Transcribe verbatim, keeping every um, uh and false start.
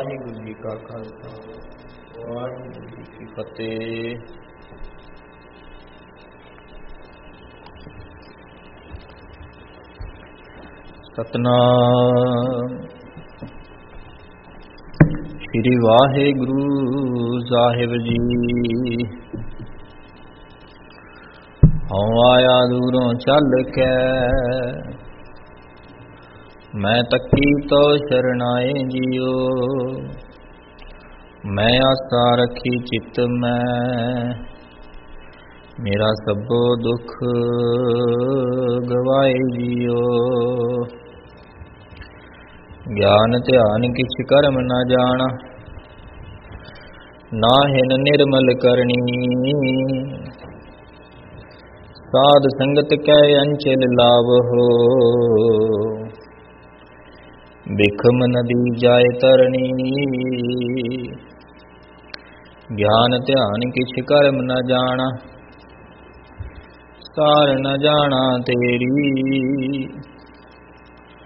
ਵਾਹਿਗੁਰੂ ਜੀ ਕਾ ਖਾਲਸਾ, ਵਾਹਿਗੁਰੂ ਜੀ ਕੀ ਫਤਿਹ। ਸਤਨਾਮ ਸ੍ਰੀ ਵਾਹਿਗੁਰੂ ਸਾਹਿਬ ਜੀ। ਹਉ ਆਇਆ ਦੂਰੋਂ ਚੱਲ ਕੇ, ਮੈਂ ਤੱਕੀ ਤੋ ਸ਼ਰਨਾਏ ਜੀਓ। ਮੈਂ ਆਸਾ ਰੱਖੀ ਚਿੱਤ ਮੈਂ, ਮੇਰਾ ਸਭੋ ਦੁੱਖ ਗਵਾਏ ਜੀਓ। ਗਿਆਨ ਧਿਆਨ ਕਿਛ ਕਰਮ ਨਾ ਜਾਣਾ, ਨਾਹਿਨ ਨਿਰਮਲ ਕਰਨੀ। ਸਾਧ ਸੰਗਤ ਕੈ ਅੰਚਲ ਲਾਵਹੋ, ਬਿਖਮ ਨਦੀ ਜਾਏ ਤਰਣੀ। ਗਿਆਨ ਧਿਆਨ ਕਿਛ ਕਰਮ ਨਾ ਜਾਣਾ, ਸਾਰ ਨ ਜਾਣਾ ਤੇਰੀ।